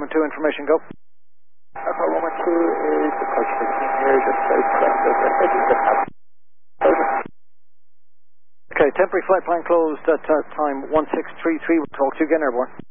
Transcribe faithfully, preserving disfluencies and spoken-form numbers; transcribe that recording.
one two, information, go. Alpha one one two is approach fifteen here, just southwest of the city. Over. Okay, temporary flight plan closed at uh, time one six three three. We'll talk to you again, airborne.